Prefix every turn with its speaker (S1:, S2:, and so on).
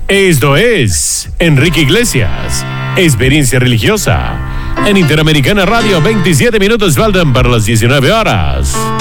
S1: Esto es Enrique Iglesias, Experiencia Religiosa, en Interamericana Radio. 27 minutos faltan para las 19 horas.